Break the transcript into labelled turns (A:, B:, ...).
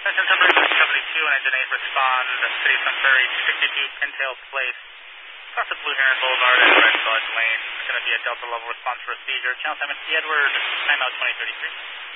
A: Attention Temporary 72 and Engine 8 respond to City Sun Prairie 262 Pintail Place. Across the Blue Heron Boulevard and Red Dodge Lane. It's going to be a Delta level response procedure. Channel assignment Edward, timeout 2033.